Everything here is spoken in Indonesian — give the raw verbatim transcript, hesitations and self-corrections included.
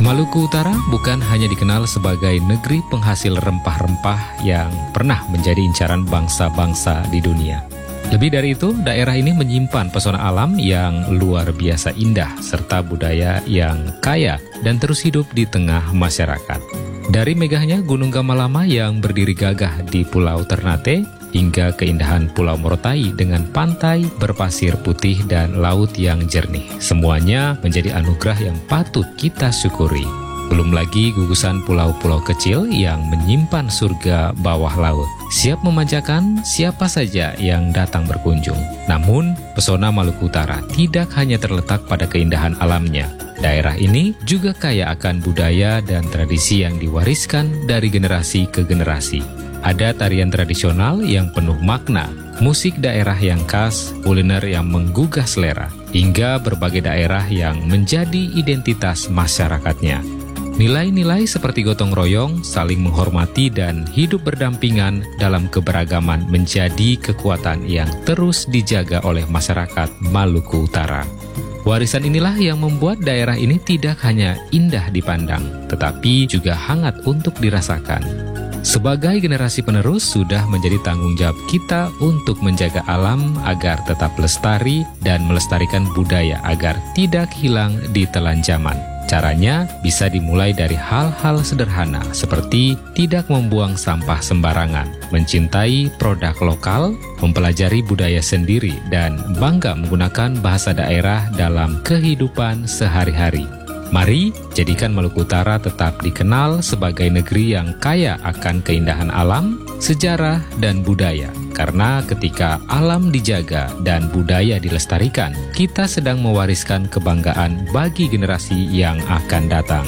Maluku Utara bukan hanya dikenal sebagai negeri penghasil rempah-rempah yang pernah menjadi incaran bangsa-bangsa di dunia. Lebih dari itu, daerah ini menyimpan pesona alam yang luar biasa indah serta budaya yang kaya dan terus hidup di tengah masyarakat. Dari megahnya Gunung Gamalama yang berdiri gagah di Pulau Ternate hingga keindahan Pulau Morotai dengan pantai berpasir putih dan laut yang jernih. Semuanya menjadi anugerah yang patut kita syukuri. Belum lagi gugusan pulau-pulau kecil yang menyimpan surga bawah laut. Siap memanjakan siapa saja yang datang berkunjung. Namun, pesona Maluku Utara tidak hanya terletak pada keindahan alamnya. Daerah ini juga kaya akan budaya dan tradisi yang diwariskan dari generasi ke generasi. Ada tarian tradisional yang penuh makna, musik daerah yang khas, kuliner yang menggugah selera, hingga berbagai daerah yang menjadi identitas masyarakatnya. Nilai-nilai seperti gotong royong, saling menghormati, dan hidup berdampingan dalam keberagaman menjadi kekuatan yang terus dijaga oleh masyarakat Maluku Utara. Warisan inilah yang membuat daerah ini tidak hanya indah dipandang, tetapi juga hangat untuk dirasakan. Sebagai generasi penerus, sudah menjadi tanggung jawab kita untuk menjaga alam agar tetap lestari dan melestarikan budaya agar tidak hilang di telan zaman. Caranya bisa dimulai dari hal-hal sederhana seperti tidak membuang sampah sembarangan, mencintai produk lokal, mempelajari budaya sendiri, dan bangga menggunakan bahasa daerah dalam kehidupan sehari-hari. Mari jadikan Maluku Utara tetap dikenal sebagai negeri yang kaya akan keindahan alam, sejarah, dan budaya. Karena ketika alam dijaga dan budaya dilestarikan, kita sedang mewariskan kebanggaan bagi generasi yang akan datang.